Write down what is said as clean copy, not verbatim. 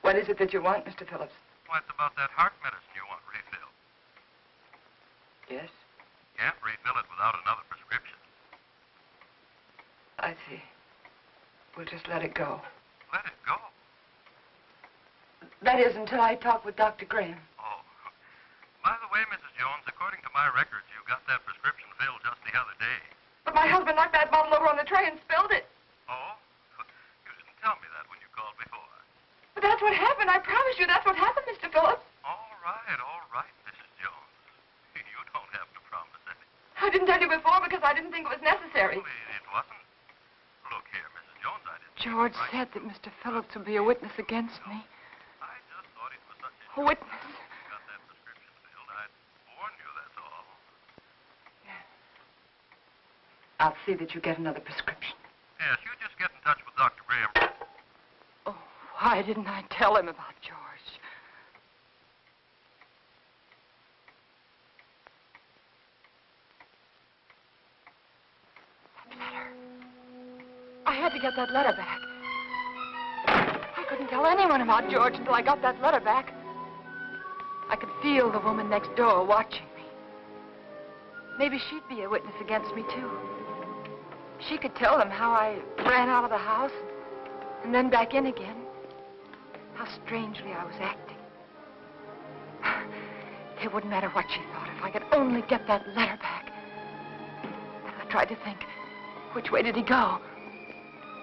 What is it that you want, Mr. Phillips? Well, it's about that heart medicine you want refilled. Yes? Can't refill it without another prescription. I see. We'll just let it go. Let it go? That is, until I talk with Dr. Graham. Oh. By the way, Mrs. Jones, according to my records, you got that prescription filled just the other day. But my husband knocked that bottle over on the tray and spilled it. Oh? You didn't tell me that when you called before. But that's what happened. I promise you that's what happened, Mr. Phillips. All right, Mrs. Jones. You don't have to promise anything. I didn't tell you before because I didn't think it was necessary. Well, it wasn't. Look here, Mrs. Jones, I didn't... George said that Mr. Phillips would be a witness against me. I just thought it was such a... A witness? You got that prescription filled. I'd warn you, that's all. Yeah. I'll see that you get another prescription. Yes, you just get in touch with Dr. Graham. Oh, why didn't I tell him about George? That letter. I had to get that letter back. I couldn't tell anyone about George until I got that letter back. I could feel the woman next door watching me. Maybe she'd be a witness against me, too. She could tell them how I ran out of the house and then back in again. How strangely I was acting. It wouldn't matter what she thought if I could only get that letter back. And I tried to think, which way did he go?